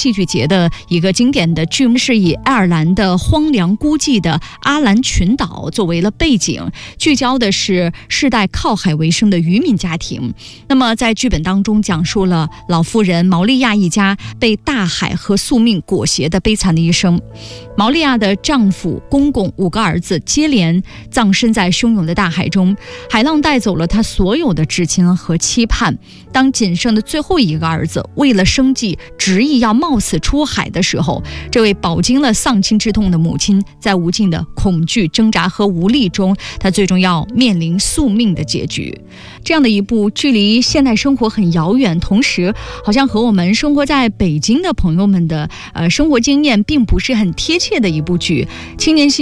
戏剧节的一个经典的剧目，是以爱尔兰的荒凉孤寂的阿兰群岛作为了背景，聚焦的是世代靠海为生的渔民家庭。那么在剧本当中讲述了老妇人毛利亚一家被大海和宿命裹挟的悲惨的一生。毛利亚的丈夫、公公5个儿子接连葬身在汹涌的大海中，海浪带走了他所有的至亲和期盼。当仅剩的最后一个儿子为了生计执意要冒死出海的时候，这位饱经了丧亲之痛的母亲在无尽的恐惧、挣扎和无力中，她最终要面临宿命的结局。这样的一部距离现代生活很遥远，同时好像和我们生活在北京的朋友们的生活经验并不是很贴切的一部剧，青年戏